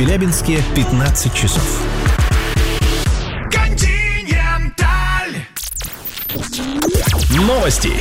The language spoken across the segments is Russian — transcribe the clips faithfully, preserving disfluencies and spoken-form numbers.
Челябинске пятнадцать часов. Континенталь. Новости.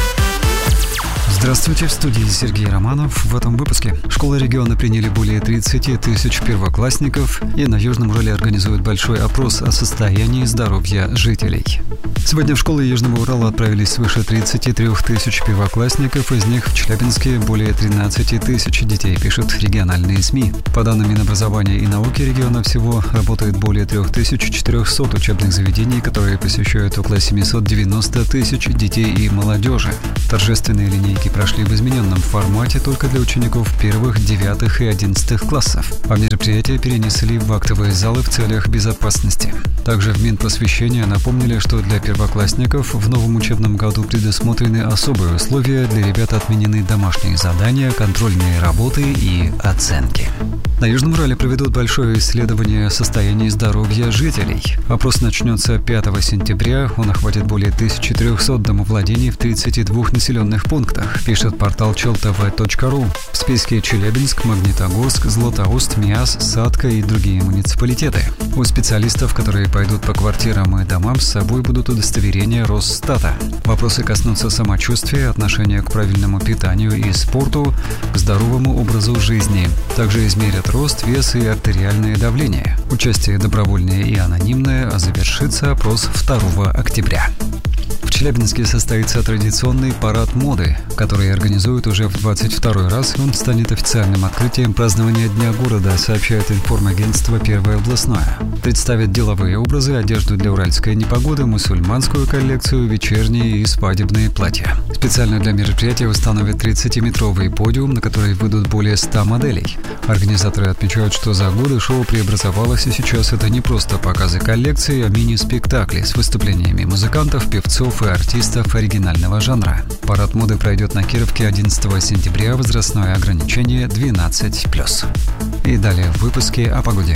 Здравствуйте, в студии Сергей Романов. В этом выпуске школы региона приняли более тридцать тысяч первоклассников, и на Южном Урале организуют большой опрос о состоянии здоровья жителей. Сегодня в школы Южного Урала отправились свыше тридцать три тысяч первоклассников, из них в Челябинске более тринадцать тысяч детей, пишут региональные СМИ. По данным Минобразования и науки региона, всего работает более три тысячи четыреста учебных заведений, которые посещают около семьсот девяносто тысяч детей и молодежи. Торжественные линейки прошли в измененном формате только для учеников первых, девятых и одиннадцатых классов, а мероприятия перенесли в актовые залы в целях безопасности. Также в Минпросвещения напомнили, что для первоклассников в новом учебном году предусмотрены особые условия, для ребят отменены домашние задания, контрольные работы и оценки. На Южном Урале проведут большое исследование состояния здоровья жителей. Опрос начнется пятого сентября, он охватит более тысячи трехсот домовладений в тридцати двух населенных пунктах, пишет портал челтв точка ру. В списке Челябинск, Магнитогорск, Златоуст, Миас, Сатка и другие муниципалитеты. У специалистов, которые пойдут по квартирам и домам, с собой будут удостоверения Росстата. Вопросы коснутся самочувствия, отношения к правильному питанию и спорту, к здоровому образу жизни. Также измерят рост, вес и артериальное давление. Участие добровольное и анонимное, а завершится опрос второго октября. В Челябинске состоится традиционный парад моды, который организуют уже в двадцать второй раз. Он станет официальным открытием празднования Дня города, сообщает информагентство «Первое областное». Представят деловые образы, одежду для уральской непогоды, мусульманскую коллекцию, вечерние и свадебные платья. Специально для мероприятия установят тридцатиметровый подиум, на который выйдут более ста моделей. Организаторы отмечают, что за годы шоу преобразовалось, и сейчас это не просто показы коллекций, а мини-спектакли с выступлениями музыкантов, певцов и артистов оригинального жанра. Парад моды пройдет на Кировке одиннадцатого сентября, возрастное ограничение двенадцать плюс. И далее в выпуске о погоде.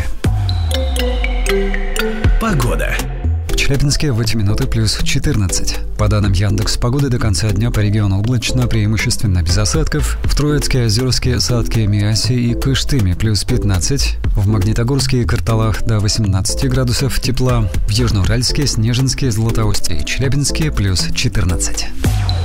Погода. В Челябинске в эти минуты плюс четырнадцать. По данным Яндекс.Погоды, до конца дня по региону облачно, преимущественно без осадков. В Троицке, Озерске, Сатке, Миасе и Кыштыме плюс пятнадцать. В Магнитогорске и Карталах до восемнадцати градусов тепла. В Южноуральске, Снежинске, Златоусте и Челябинске плюс четырнадцать.